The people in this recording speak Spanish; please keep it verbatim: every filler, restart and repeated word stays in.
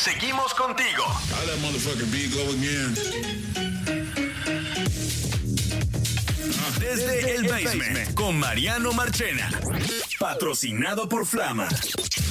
Seguimos contigo. I let motherfucking beat go again. Desde el Basement con Mariano Marchena. Patrocinado por Flama.